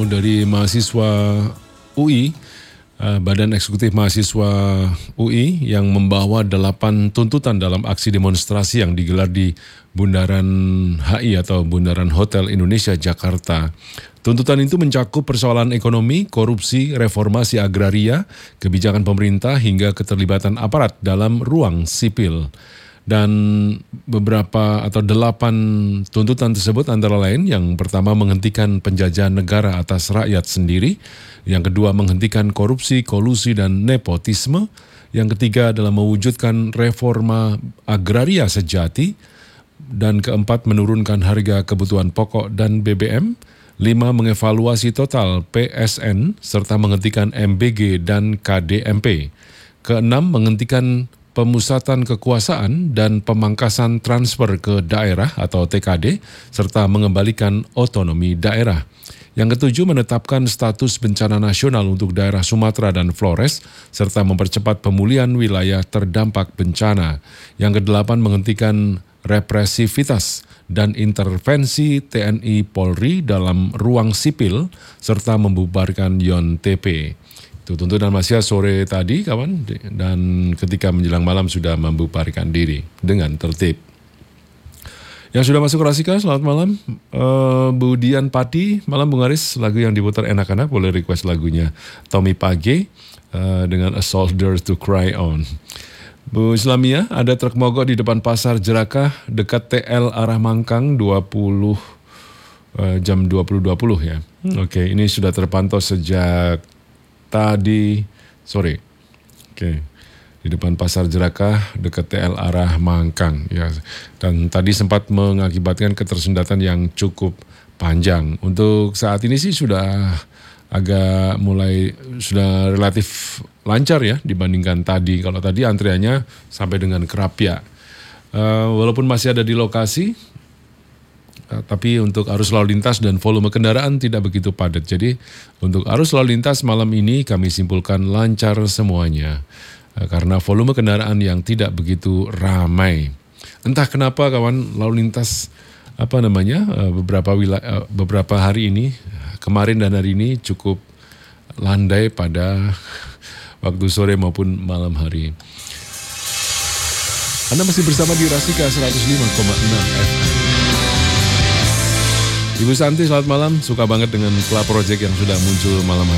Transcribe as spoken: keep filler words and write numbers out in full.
dari mahasiswa U I, Badan Eksekutif Mahasiswa U I yang membawa delapan tuntutan dalam aksi demonstrasi yang digelar di Bundaran H I atau Bundaran Hotel Indonesia, Jakarta. Tuntutan itu mencakup persoalan ekonomi, korupsi, reformasi agraria, kebijakan pemerintah hingga keterlibatan aparat dalam ruang sipil. Dan beberapa atau delapan tuntutan tersebut antara lain yang pertama menghentikan penjajahan negara atas rakyat sendiri, yang kedua menghentikan korupsi, kolusi, dan nepotisme, yang ketiga adalah mewujudkan reforma agraria sejati, dan keempat menurunkan harga kebutuhan pokok dan B B M, lima mengevaluasi total P S N serta menghentikan M B G dan K D M P, keenam menghentikan pemusatan kekuasaan dan pemangkasan transfer ke daerah atau T K D, serta mengembalikan otonomi daerah. Yang ketujuh menetapkan status bencana nasional untuk daerah Sumatera dan Flores, serta mempercepat pemulihan wilayah terdampak bencana. Yang kedelapan menghentikan represivitas dan intervensi T N I Polri dalam ruang sipil, serta membubarkan Y O N T P. Itu tuntutan mahasiswa sore tadi, kawan, dan ketika menjelang malam sudah membubarkan diri dengan tertib. Yang sudah masuk Rasika, selamat malam. Uh, Bu Dian Pati, malam Bung Aris, lagu yang diputar enak-enak, boleh request lagunya Tommy Page uh, dengan A Soldier to Cry On. Bu Islamia, ada truk mogok di depan pasar Jerakah dekat T L arah Mangkang dua puluh uh, jam dua puluh dua puluh ya. Hmm, Oke, okay, ini sudah terpantau sejak tadi sore. Oke. Okay. Di depan pasar Jerakah dekat T L arah Mangkang ya. Dan tadi sempat mengakibatkan ketersendatan yang cukup panjang. Untuk saat ini sih sudah agak mulai sudah relatif lancar ya dibandingkan tadi. Kalau tadi antriannya sampai dengan Kerapia. Uh, walaupun masih ada di lokasi, uh, tapi untuk arus lalu lintas dan volume kendaraan tidak begitu padat. Jadi untuk arus lalu lintas malam ini kami simpulkan lancar semuanya. Karena volume kendaraan yang tidak begitu ramai. Entah kenapa kawan, lalu lintas apa namanya beberapa wilayah, beberapa hari ini, kemarin dan hari ini cukup landai pada waktu sore maupun malam hari. Anda masih bersama di Rasika seratus lima koma enam F M. Ibu Santi, selamat malam. Suka banget dengan Club Project yang sudah muncul malam hari.